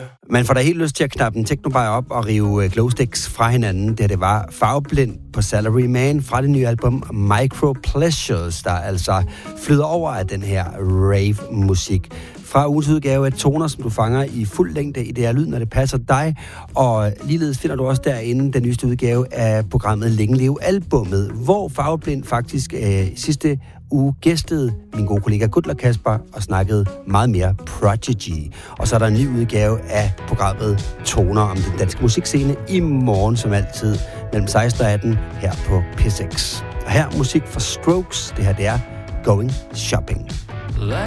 Man får da helt lyst til at knappe en technobar op og rive glowsticks fra hinanden, da det var Farveblind på Salary Man fra det nye album Micro Pleasures, der altså flyder over af den her rave-musik. Fra ugens udgave af toner, som du fanger i fuld længde i det her lyd, når det passer dig. Og ligeledes finder du også derinde den nyeste udgave af programmet Længe Leve albummet, hvor Farveblind faktisk sidste uge gæstede min gode kollega Gudler Kasper og snakkede meget mere Prodigy. Og så er der en ny udgave af programmet Toner om den danske musikscene i morgen, som altid, mellem 16 og 18 her på P6. Og her musik fra Strokes. Det her, det er Going Shopping.